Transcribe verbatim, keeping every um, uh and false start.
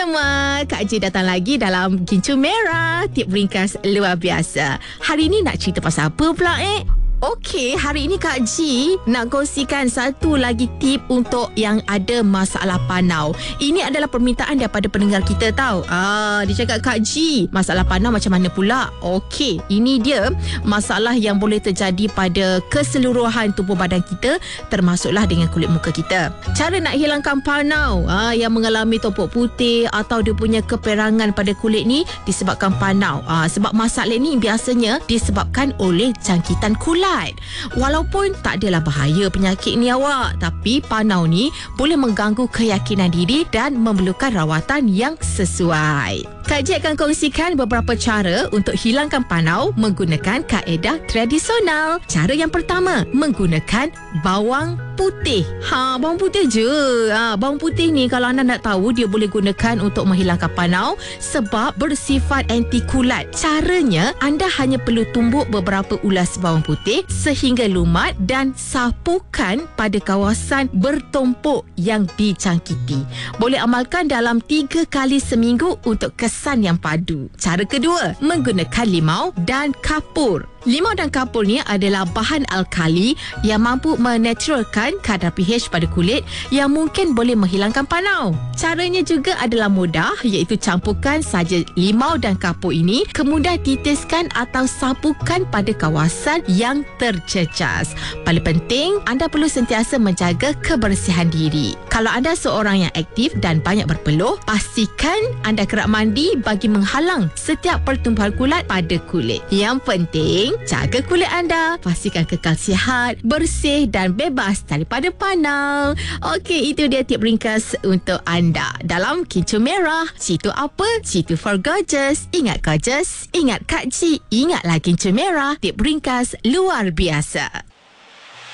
semua, Kak J datang lagi dalam Kincu Merah, tip ringkas luar biasa. Hari ni nak cerita pasal apa pula eh? Okey, hari ini Kak G nak kongsikan satu lagi tip untuk yang ada masalah panau. Ini adalah permintaan daripada pendengar kita tahu. Ah, dia cakap, Kak G, masalah panau macam mana pula? Okey, ini dia masalah yang boleh terjadi pada keseluruhan tubuh badan kita, termasuklah dengan kulit muka kita. Cara nak hilangkan panau ah, yang mengalami topok putih atau dia punya keperangan pada kulit ni disebabkan panau. Ah, sebab masalah ni biasanya disebabkan oleh jangkitan kulit. Walaupun tak adalah bahaya penyakit ni awak, tapi panau ni boleh mengganggu keyakinan diri dan memerlukan rawatan yang sesuai. Kak J akan kongsikan beberapa cara untuk hilangkan panau menggunakan kaedah tradisional. Cara yang pertama, menggunakan bawang putih. Ha, bawang putih je. Ha, bawang putih ni kalau anda nak tahu, dia boleh gunakan untuk menghilangkan panau sebab bersifat anti kulat. Caranya, anda hanya perlu tumbuk beberapa ulas bawang putih sehingga lumat dan sapukan pada kawasan bertumpuk yang dijangkiti. Boleh amalkan dalam tiga kali seminggu untuk kesan yang padu. Cara kedua, menggunakan limau dan kapur. Limau dan kapur ni adalah bahan alkali yang mampu menaturalkan kadar pH pada kulit yang mungkin boleh menghilangkan panau. Caranya juga adalah mudah, iaitu campurkan saja limau dan kapur ini, kemudian titiskan atau sapukan pada kawasan yang tercecas. Paling penting, anda perlu sentiasa menjaga kebersihan diri. Kalau anda seorang yang aktif dan banyak berpeluh, pastikan anda kerap mandi bagi menghalang setiap pertumbuhan kulat pada kulit. Yang penting, jaga kulit anda, pastikan kekal sihat, bersih dan bebas daripada panau. Okey, itu dia tip ringkas untuk anda dalam Kincu Merah. Citu apa? Citu for gorgeous. Ingat gorgeous, ingat Kak G, ingatlah Kincu Merah, tip ringkas luar biasa.